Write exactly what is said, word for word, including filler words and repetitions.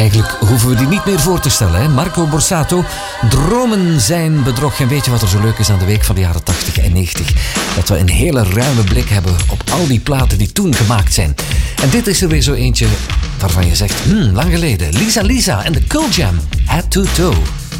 Eigenlijk hoeven we die niet meer voor te stellen. Hè? Marco Borsato, dromen zijn bedrog. En weet je wat er zo leuk is aan de week van de jaren tachtig en negentig? Dat we een hele ruime blik hebben op al die platen die toen gemaakt zijn. En dit is er weer zo eentje waarvan je zegt, hmm, lang geleden. Lisa Lisa en de Cool Jam, Head to Toe.